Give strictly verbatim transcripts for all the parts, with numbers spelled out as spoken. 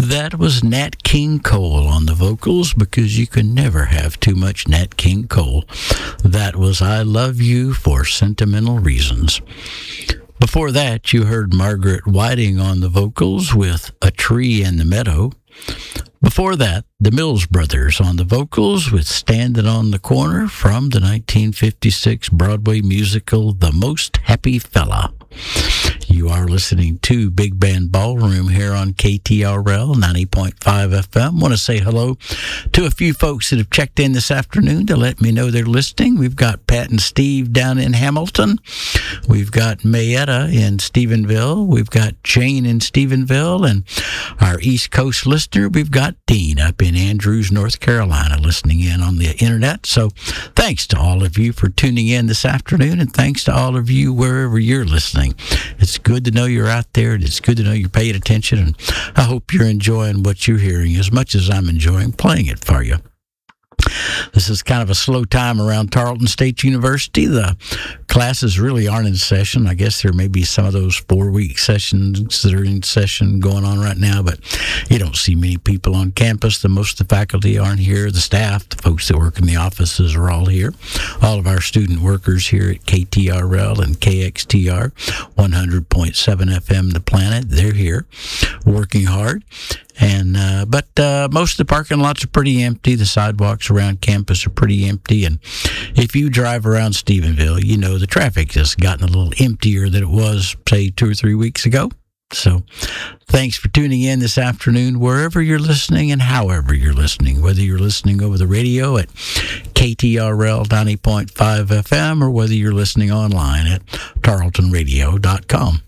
That was Nat King Cole on the vocals, because you can never have too much Nat King Cole. That was I Love You for Sentimental Reasons. Before that, you heard Margaret Whiting on the vocals with A Tree in the Meadow. Before that, the Mills Brothers on the vocals with Standing on the Corner from the nineteen fifty-six Broadway musical The Most Happy Fella. You are listening to Big Band Ballroom here on K T R L ninety point five F M. Want to say hello to a few folks that have checked in this afternoon to let me know they're listening. We've got Pat and Steve down in Hamilton. We've got Mayetta in Stephenville. We've got Jane in Stephenville. And our East Coast listener, we've got Dean up in Andrews, North Carolina, listening in on the internet. So thanks to all of you for tuning in this afternoon, and thanks to all of you wherever you're listening. It's good to know you're out there, and it's good to know you're paying attention, and I hope you're enjoying what you're hearing as much as I'm enjoying playing it for you. This is kind of a slow time around Tarleton State University. The classes really aren't in session. I guess there may be some of those four-week sessions that are in session going on right now, but you don't see many people on campus. The most of the faculty aren't here. The staff, the folks that work in the offices are all here. All of our student workers here at K T R L and K X T R, one hundred point seven F M The Planet, they're here working hard. And uh, but uh, most of the parking lots are pretty empty. The sidewalks around campus are pretty empty. And if you drive around Stephenville, you know the traffic has gotten a little emptier than it was, say, two or three weeks ago. So thanks for tuning in this afternoon, wherever you're listening and however you're listening, whether you're listening over the radio at K T R L ninety point five F M or whether you're listening online at tarleton radio dot com.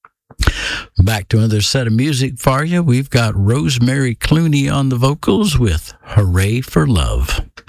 Back to another set of music for you. We've got Rosemary Clooney on the vocals with Hooray for Love.